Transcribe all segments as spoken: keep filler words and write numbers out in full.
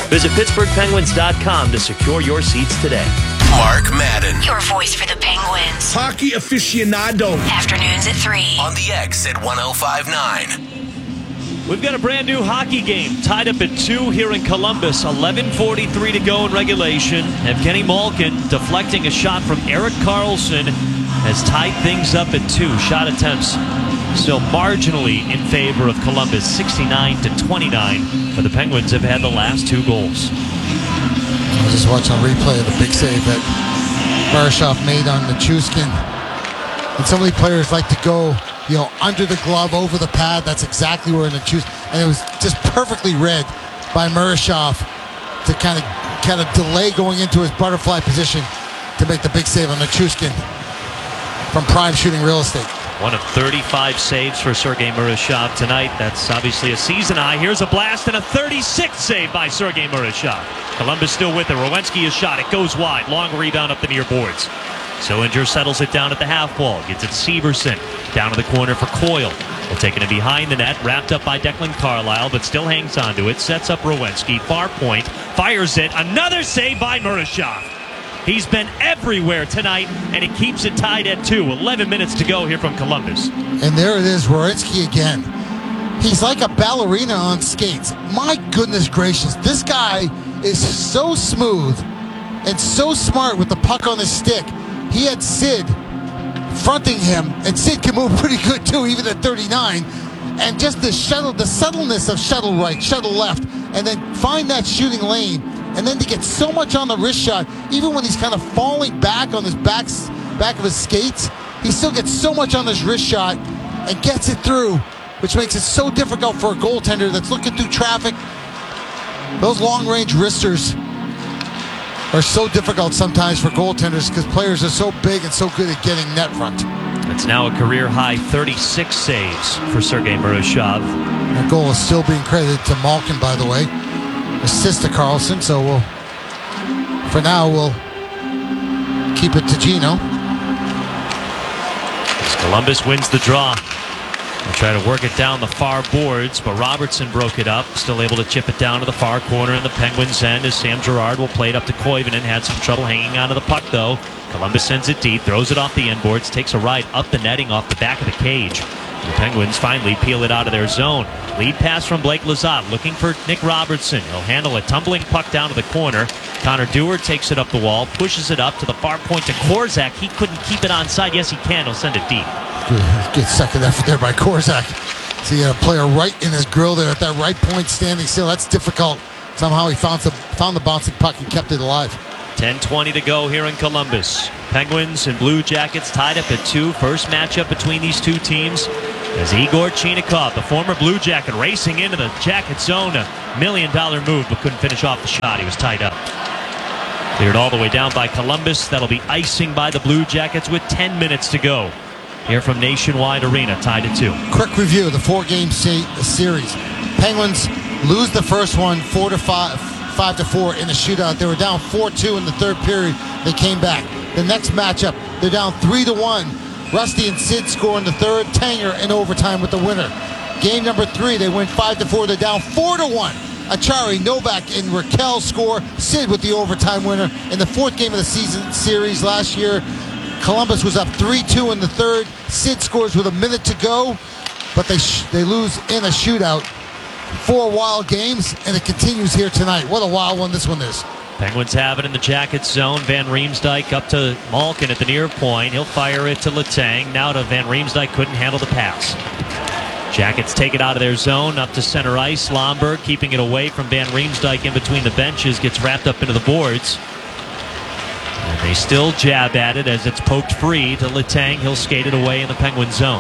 Visit Pittsburgh Penguins dot com to secure your seats today. Mark Madden. Your voice for the Penguins. Hockey aficionado. Afternoons at three. On the X at one oh five point nine. We've got a brand new hockey game tied up at two here in Columbus. eleven forty-three to go in regulation. Evgeny Malkin deflecting a shot from Erik Karlsson has tied things up at two. Shot attempts still marginally in favor of Columbus, sixty-nine to twenty-nine. But the Penguins have had the last two goals. I was just watching a replay of the big save that Marashov made on Nichushkin. And some of these players like to go, you know, under the glove, over the pad. That's exactly where Nichushkin, and it was just perfectly read by Marashov to kind of kind of delay going into his butterfly position to make the big save on Nichushkin from prime shooting real estate. One of thirty-five saves for Sergei Marashov tonight. That's obviously a season high. Here's a blast and a thirty-sixth save by Sergei Marashov. Columbus still with it. Rowensky is shot. It goes wide. Long rebound up the near boards. Sillinger settles it down at the half wall. Gets it to Severson. Down to the corner for Coyle. Will take it behind the net. Wrapped up by Declan Carlisle, but still hangs onto it. Sets up Rowensky. Far point. Fires it. Another save by Marashov. He's been everywhere tonight, and it keeps it tied at two. eleven minutes to go here from Columbus. And there it is, Rowensky again. He's like a ballerina on skates. My goodness gracious. This guy is so smooth and so smart with the puck on his stick. He had Sid fronting him, and Sid can move pretty good too, even at thirty-nine. And just the shuttle, the subtleness of shuttle right, shuttle left, and then find that shooting lane. And then to get so much on the wrist shot, even when he's kind of falling back on his back, back of his skates, he still gets so much on his wrist shot and gets it through, which makes it so difficult for a goaltender that's looking through traffic. Those long-range wristers are so difficult sometimes for goaltenders because players are so big and so good at getting net front. It's now a career-high thirty-six saves for Sergei Marashov. That goal is still being credited to Malkin, by the way. Assist to Karlsson, so we'll, for now, we'll keep it to Gino. As Columbus wins the draw. They'll try to work it down the far boards, but Robertson broke it up. Still able to chip it down to the far corner in the Penguins' end as Sam Girard will play it up to Koivunen. Had some trouble hanging onto the puck, though. Columbus sends it deep, throws it off the end boards, takes a ride up the netting off the back of the cage. The Penguins finally peel it out of their zone. Lead pass from Blake Lizotte, looking for Nick Robertson. He'll handle a tumbling puck down to the corner. Connor Dewar takes it up the wall, pushes it up to the far point to Korczak. He couldn't keep it onside. Yes, he can. He'll send it deep. Good, good second effort there by Korczak. See a player right in his grill there at that right point, standing still. That's difficult. Somehow he found the, found the bouncing puck and kept it alive. ten twenty to go here in Columbus. Penguins and Blue Jackets tied up at two. First matchup between these two teams as Igor Chinakhov, the former Blue Jacket, racing into the Jacket zone. A million dollar move, but couldn't finish off the shot. He was tied up. Cleared all the way down by Columbus. That'll be icing by the Blue Jackets with ten minutes to go. Here from Nationwide Arena, tied at two. Quick review of the four-game series. Penguins lose the first one, four to five, five to four in the shootout. They were down four two in the third period. They came back. The next matchup, they're down three to one. Rusty and Sid score in the third. Tanger in overtime with the winner. Game number three, they win five to four. They're down four to one. Achari, Novak, and Raquel score. Sid with the overtime winner. In the fourth game of the season series last year, Columbus was up three two in the third. Sid scores with a minute to go, but they sh- they lose in a shootout. Four wild games, and it continues here tonight. What a wild one this one is. Penguins have it in the Jackets zone. Van Riemsdyk up to Malkin at the near point. He'll fire it to Letang. Now to Van Riemsdyk, couldn't handle the pass. Jackets take it out of their zone, up to center ice. Lomberg keeping it away from Van Riemsdyk in between the benches, gets wrapped up into the boards. And they still jab at it as it's poked free to Letang. He'll skate it away in the Penguin zone.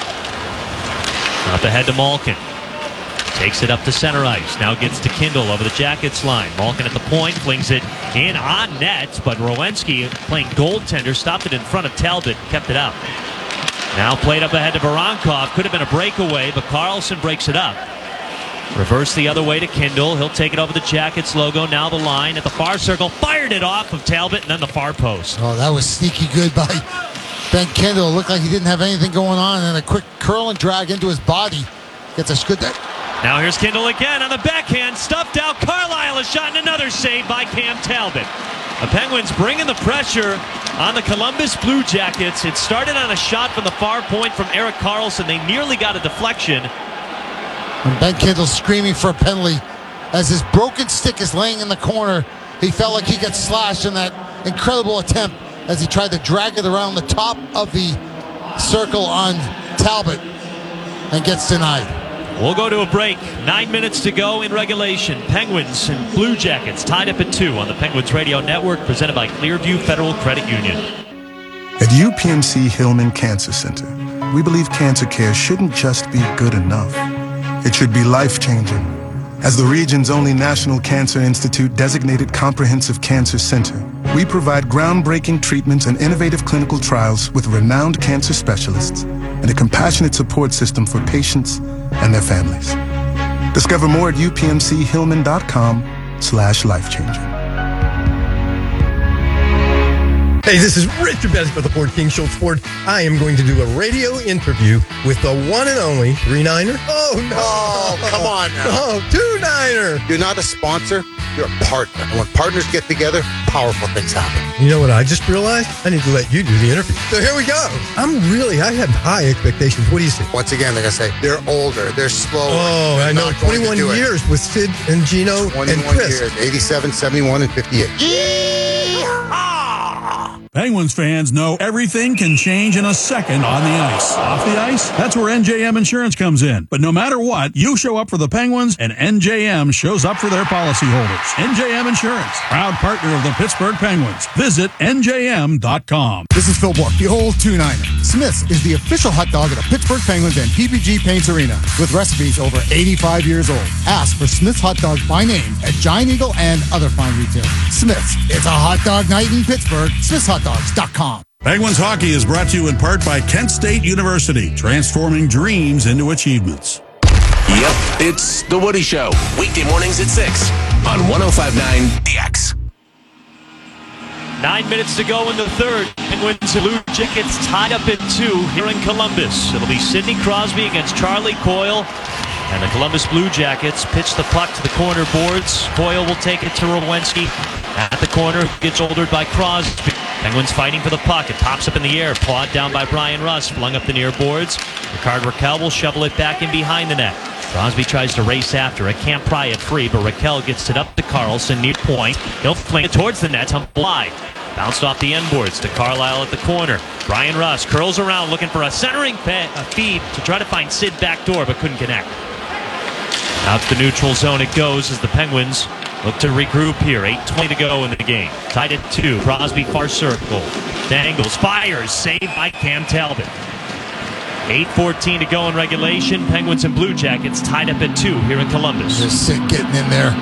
Up ahead to Malkin. Takes it up to center ice. Now gets to Kindle over the Jackets line. Malkin at the point, flings it in on net, but Rowensky, playing goaltender, stopped it in front of Talbot, kept it out. Now played up ahead to Voronkov. Could have been a breakaway, but Karlsson breaks it up. Reverse the other way to Kindle. He'll take it over the Jackets logo. Now the line at the far circle. Fired it off of Talbot and then the far post. Oh, that was sneaky good by Ben Kindle. Looked like he didn't have anything going on, and a quick curl and drag into his body. Gets a good, Now here's Kindle again on the backhand, stuffed out. Carlisle, a shot and another save by Cam Talbot. The Penguins bringing the pressure on the Columbus Blue Jackets. It started on a shot from the far point from Erik Karlsson. They nearly got a deflection. And Ben Kindle screaming for a penalty as his broken stick is laying in the corner. He felt like he got slashed in that incredible attempt as he tried to drag it around the top of the circle on Talbot and gets denied. We'll go to a break. Nine minutes to go in regulation. Penguins and Blue Jackets tied up at two on the Penguins Radio Network, presented by Clearview Federal Credit Union. At U P M C Hillman Cancer Center, we believe cancer care shouldn't just be good enough. It should be life-changing. As the region's only National Cancer Institute designated comprehensive cancer center, we provide groundbreaking treatments and innovative clinical trials with renowned cancer specialists and a compassionate support system for patients and their families. Discover more at upmchillman.com slash life-changing. Hey, this is Richard Bessie with the Ford King Schultz Ford. I am going to do a radio interview with the one and only three-niner. Oh, no. Oh, come on now. Oh, two-niner. You're not a sponsor, you're a partner. And when partners get together, powerful things happen. You know what I just realized? I need to let you do the interview. So here we go. I'm really, I have high expectations. What do you say? Once again, like I say, they're older, they're slower. Oh, they're I know. not going to twenty-one do it. years with Sid and Gino and twenty-one Chris. years, eighty-seven, seventy-one, and fifty-eight. Penguins fans know everything can change in a second on the ice. Off the ice, that's where N J M Insurance comes in. But no matter what, you show up for the Penguins, and N J M shows up for their policyholders. N J M Insurance, proud partner of the Pittsburgh Penguins. Visit N J M dot com. This is Phil Bork, the old two-niner. Smith's is the official hot dog of the Pittsburgh Penguins and P P G Paints Arena, with recipes over eighty-five years old. Ask for Smith's hot dogs by name at Giant Eagle and other fine retailers. Smith's, it's a hot dog night in Pittsburgh. Smiths Hot Dogs dot com. Penguins hockey is brought to you in part by Kent State University, transforming dreams into achievements. Yep, it's The Woody Show. Weekday mornings at six on one oh five point nine The X. Nine minutes to go in the third. Penguins and Blue Jackets tied up at two here in Columbus. It'll be Sidney Crosby against Charlie Coyle. And the Columbus Blue Jackets pitch the puck to the corner boards. Coyle will take it to Rowensky at the corner. Gets shouldered by Crosby. Penguins fighting for the puck. It pops up in the air. Pawed down by Brian Russ. Flung up the near boards. Ricard Raquel will shovel it back in behind the net. Crosby tries to race after it. Can't pry it free, but Raquel gets it up to Karlsson near point. He'll fling it towards the net. Hump wide. Bounced off the end boards to Carlisle at the corner. Brian Russ curls around looking for a centering fe- a feed to try to find Sid back door, but couldn't connect. Out the neutral zone it goes as the Penguins look to regroup here. eight twenty to go in the game. Tied at two. Crosby far circle. Dangles. Fires. Saved by Cam Talbot. eight fourteen to go in regulation. Penguins and Blue Jackets tied up at two here in Columbus. Just Sid getting in there.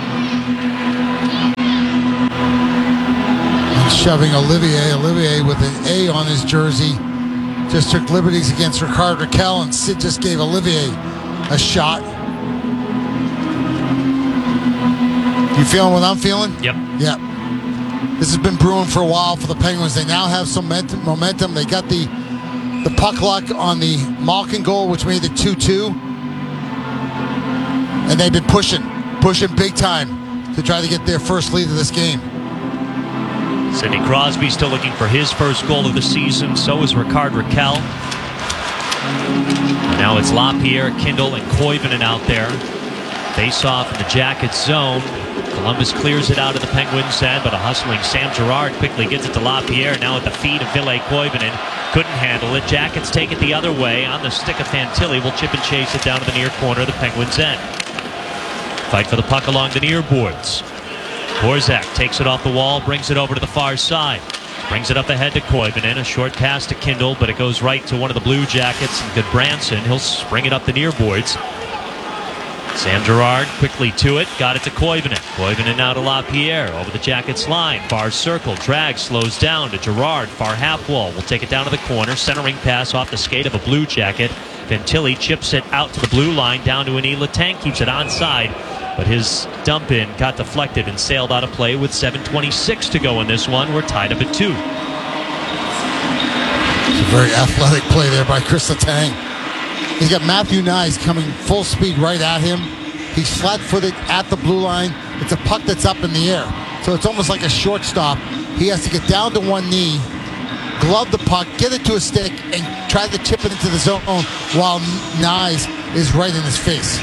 And shoving Olivier. Olivier with an A on his jersey. Just took liberties against Ricard Raquel, and Sid just gave Olivier a shot. You feeling what I'm feeling? Yep. Yep. This has been brewing for a while for the Penguins. They now have some momentum. They got the the puck luck on the Malkin goal, which made it two two. And they've been pushing, pushing big time to try to get their first lead of this game. Sidney Crosby still looking for his first goal of the season. So is Ricard Raquel. Now it's LaPierre, Kindle, and Koivunen out there. Face off in the Jackets zone. Columbus clears it out of the Penguins' end, but a hustling Sam Girard quickly gets it to LaPierre. Now at the feet of Ville Koivunen. Couldn't handle it. Jackets take it the other way. On the stick of Fantilli will chip and chase it down to the near corner of the Penguins' end. Fight for the puck along the near boards. Borzak takes it off the wall, brings it over to the far side. Brings it up ahead to Koivunen. A short pass to Kindle, but it goes right to one of the Blue Jackets. And good Branson. He'll spring it up the near boards. Sam Girard quickly to it. Got it to Koivunen. Koivunen now to LaPierre. Over the Jackets line. Far circle. Drag slows down to Girard. Far half wall. Will take it down to the corner. Centering pass off the skate of a Blue Jacket. Fantilli chips it out to the blue line. Down to Anil Letang. Keeps it onside. But his dump in got deflected and sailed out of play with seven twenty-six to go in this one. We're tied up at two. It's a very athletic play there by Chris Letang. He's got Matthew Nyes coming full speed right at him. He's flat-footed at the blue line. It's a puck that's up in the air. So it's almost like a shortstop. He has to get down to one knee, glove the puck, get it to a stick, and try to chip it into the zone while Nyes is right in his face.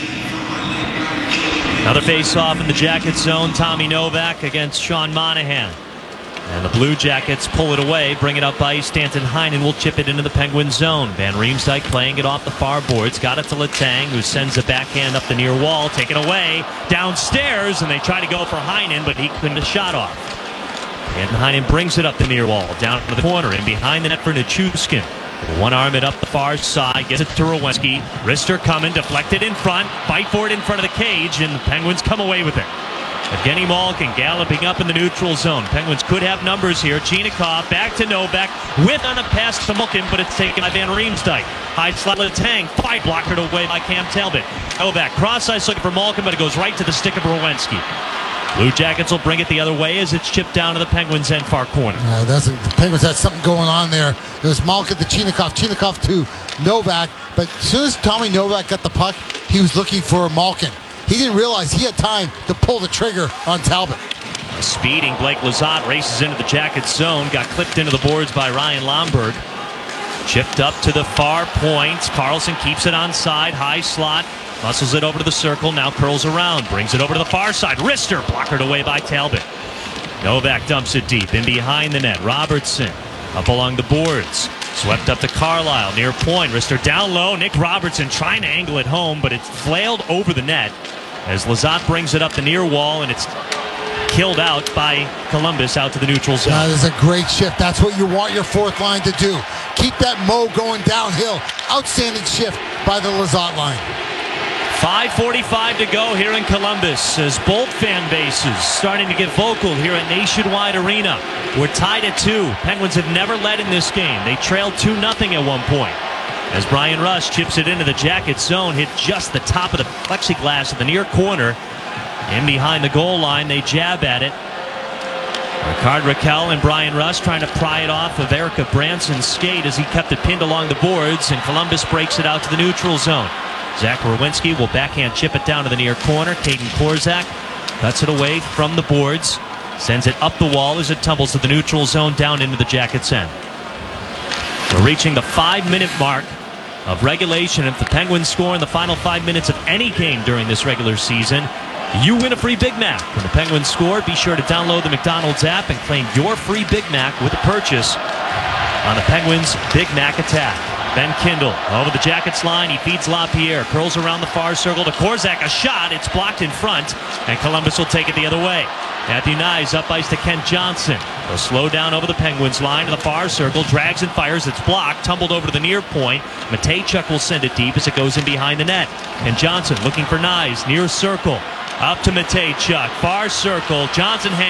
Another face-off in the Jackets zone. Tommy Novak against Sean Monahan. And the Blue Jackets pull it away, bring it up ice. Stanton Heinen will chip it into the Penguin zone. Van Riemsdyk playing it off the far boards. Got it to Letang, who sends a backhand up the near wall. Taken away downstairs, and they try to go for Heinen, but he couldn't have shot off. And Heinen brings it up the near wall, down to the corner, and behind the net for Nichushkin. One arm it up the far side, gets it to Rowensky. Rister coming, deflected in front, fight for it in front of the cage, and the Penguins come away with it. Evgeny Malkin galloping up in the neutral zone. Penguins could have numbers here. Chinakhov back to Novak with on a pass to Malkin, but it's taken by Van Riemsdyk. High slot Letang, fight blockered away by Cam Talbot. Novak cross ice looking for Malkin, but it goes right to the stick of Rowensky. Blue Jackets will bring it the other way as it's chipped down to the Penguins' end far corner. Uh, that's a, the Penguins had something going on there. It was Malkin to Chinakhov, Chinakhov to Novak, but as soon as Tommy Novak got the puck, he was looking for Malkin. He didn't realize he had time to pull the trigger on Talbot. A speeding Blake Lizotte races into the Jackets zone. Got clipped into the boards by Ryan Lomberg. Chipped up to the far point. Carlson keeps it on side. High slot. Muscles it over to the circle. Now curls around. Brings it over to the far side. Rister blockered away by Talbot. Novak dumps it deep in behind the net. Robertson up along the boards. Swept up to Carlisle near point. Rister down low. Nick Robertson trying to angle it home, but it's flailed over the net as Lizotte brings it up the near wall, and it's killed out by Columbus out to the neutral zone. That is a great shift. That's what you want your fourth line to do. Keep that Mo going downhill. Outstanding shift by the Lizotte line. five forty-five to go here in Columbus as both fan bases starting to get vocal here at Nationwide Arena. We're tied at two. Penguins have never led in this game. They trailed two nothing at one point. As Brian Rush chips it into the Jackets zone, hit just the top of the plexiglass at the near corner. In behind the goal line, they jab at it. Ricard Raquel and Brian Rush trying to pry it off of Erica Branson's skate as he kept it pinned along the boards, and Columbus breaks it out to the neutral zone. Zach Rowinski will backhand chip it down to the near corner. Caden Korzak cuts it away from the boards, sends it up the wall as it tumbles to the neutral zone down into the Jackets' end. We're reaching the five-minute mark of regulation. If the Penguins score in the final five minutes of any game during this regular season, you win a free Big Mac. When the Penguins score, be sure to download the McDonald's app and claim your free Big Mac with a purchase on the Penguins Big Mac attack. Ben Kindle over the Jackets line. He feeds LaPierre. Curls around the far circle to Korzak. A shot. It's blocked in front, and Columbus will take it the other way. Matthew Nyes up ice to Kent Johnson. They'll slow down over the Penguins line to the far circle. Drags and fires. It's blocked. Tumbled over to the near point. Matejchuk will send it deep as it goes in behind the net. And Johnson looking for Nyes. Near circle. Up to Matejchuk. Far circle. Johnson hangs.